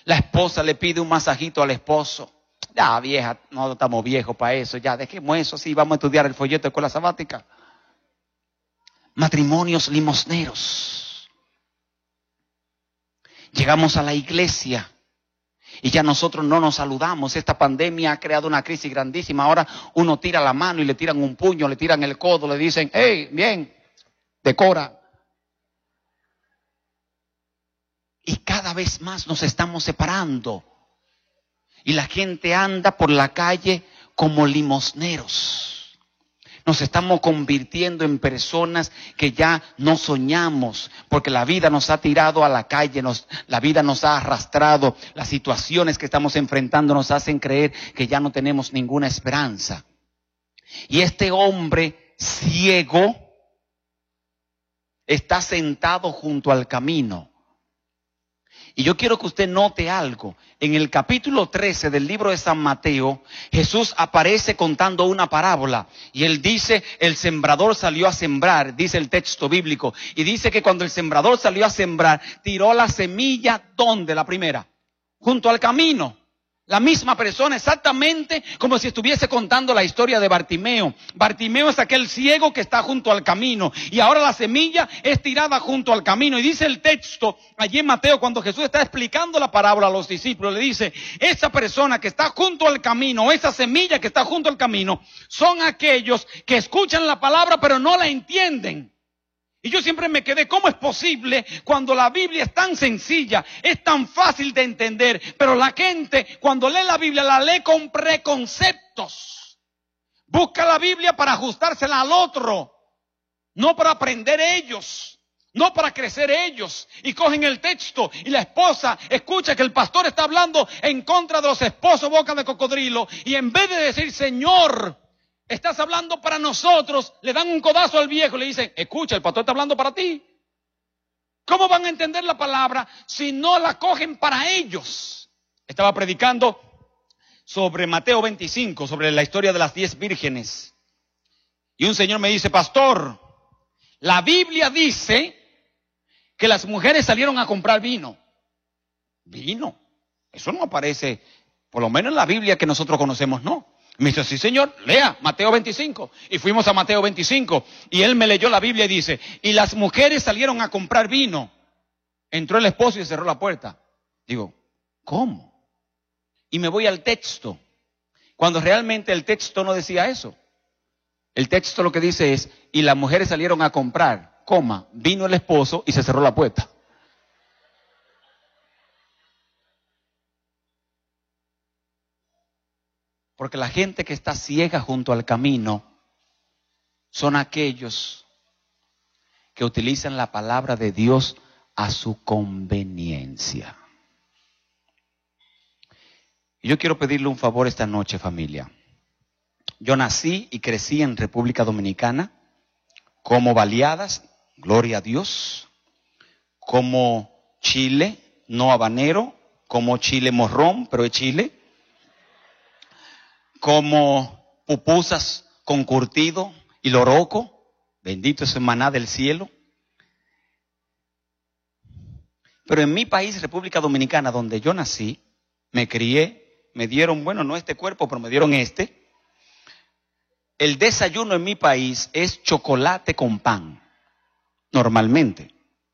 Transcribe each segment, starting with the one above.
La esposa le pide un masajito al esposo. Ya, vieja, no estamos viejos para eso. Ya, dejemos eso así, vamos a estudiar el folleto de escuela sabática. Matrimonios limosneros. Llegamos a la iglesia y ya nosotros no nos saludamos. Esta pandemia ha creado una crisis grandísima. Ahora uno tira la mano y le tiran un puño, le tiran el codo, le dicen, hey, bien, decora. Y cada vez más nos estamos separando. Y la gente anda por la calle como limosneros. Nos estamos convirtiendo en personas que ya no soñamos, porque la vida nos ha tirado a la calle, la vida nos ha arrastrado, las situaciones que estamos enfrentando nos hacen creer que ya no tenemos ninguna esperanza. Y este hombre ciego está sentado junto al camino. Y yo quiero que usted note algo. En el capítulo 13 del libro de San Mateo, Jesús aparece contando una parábola. Y él dice, el sembrador salió a sembrar, dice el texto bíblico. Y dice que cuando el sembrador salió a sembrar, tiró la semilla, ¿dónde? La primera, junto al camino. La misma persona, exactamente como si estuviese contando la historia de Bartimeo. Bartimeo es aquel ciego que está junto al camino. Y ahora la semilla es tirada junto al camino. Y dice el texto, allí en Mateo, cuando Jesús está explicando la parábola a los discípulos, le dice, esa persona que está junto al camino, esa semilla que está junto al camino, son aquellos que escuchan la palabra pero no la entienden. Y yo siempre me quedé, ¿cómo es posible cuando la Biblia es tan sencilla, es tan fácil de entender, pero la gente cuando lee la Biblia la lee con preconceptos? Busca la Biblia para ajustársela al otro, no para aprender ellos, no para crecer ellos. Y cogen el texto y la esposa escucha que el pastor está hablando en contra de los esposos boca de cocodrilo, y en vez de decir, Señor, estás hablando para nosotros, le dan un codazo al viejo y le dicen, escucha, el pastor está hablando para ti. ¿Cómo van a entender la palabra si no la cogen para ellos? Estaba predicando sobre Mateo 25, sobre la historia de las 10 vírgenes. Y un señor me dice, pastor, la Biblia dice que las mujeres salieron a comprar vino. ¿Vino? Eso no aparece, por lo menos en la Biblia que nosotros conocemos, no. Me dice, sí señor, lea Mateo 25. Y fuimos a Mateo 25 y él me leyó la Biblia y dice, y las mujeres salieron a comprar vino. Entró el esposo y cerró la puerta. Digo, ¿cómo? Y me voy al texto, cuando realmente el texto no decía eso. El texto lo que dice es, y las mujeres salieron a comprar, vino el esposo y se cerró la puerta. Porque la gente que está ciega junto al camino son aquellos que utilizan la palabra de Dios a su conveniencia. Y yo quiero pedirle un favor esta noche, familia. Yo nací y crecí en República Dominicana, como Baleadas, gloria a Dios, como chile, no habanero, como chile morrón, pero es chile, como pupusas con curtido y loroco, bendito es el maná del cielo. Pero en mi país, República Dominicana, donde yo nací, me crié, me dieron, bueno, no este cuerpo, pero me dieron este. El desayuno en mi país es chocolate con pan, normalmente.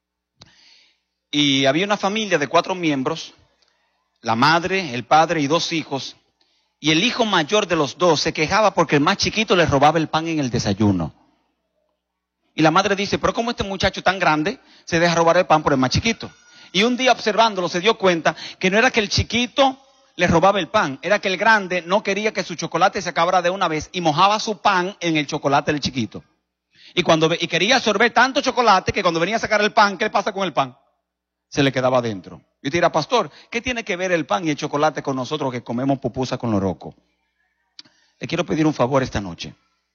Y había una familia de 4 miembros, la madre, el padre y 2 hijos. Y el hijo mayor de los 2 se quejaba porque el más chiquito le robaba el pan en el desayuno. Y la madre dice, pero ¿cómo este muchacho tan grande se deja robar el pan por el más chiquito? Y un día observándolo se dio cuenta que no era que el chiquito le robaba el pan, era que el grande no quería que su chocolate se acabara de una vez y mojaba su pan en el chocolate del chiquito. Y quería absorber tanto chocolate que cuando venía a sacar el pan, ¿qué pasa con el pan? Se le quedaba adentro. Y usted dirá, pastor, ¿qué tiene que ver el pan y el chocolate con nosotros que comemos pupusa con loroco? Le quiero pedir un favor esta noche.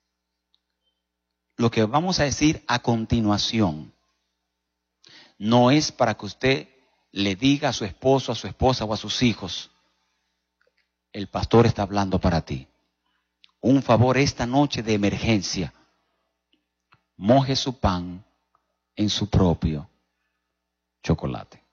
Lo que vamos a decir a continuación no es para que usted le diga a su esposo, a su esposa o a sus hijos, el pastor está hablando para ti. Un favor esta noche de emergencia. Moje su pan en su propio chocolate.